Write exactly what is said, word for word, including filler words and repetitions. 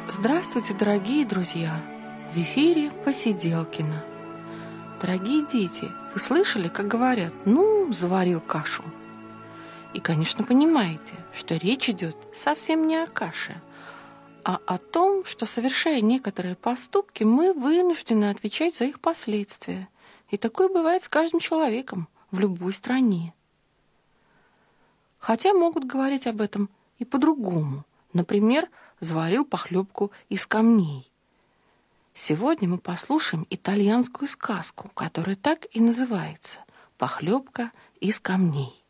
Здравствуйте, дорогие друзья! В эфире Посиделкино. Дорогие дети, вы слышали, как говорят: «Ну, заварил кашу». И, конечно, понимаете, что речь идет совсем не о каше, а о том, что, совершая некоторые поступки, мы вынуждены отвечать за их последствия. И такое бывает с каждым человеком в любой стране. Хотя могут говорить об этом и по-другому. Например, заварил похлебку из камней. Сегодня мы послушаем итальянскую сказку, которая так и называется «Похлебка из камней».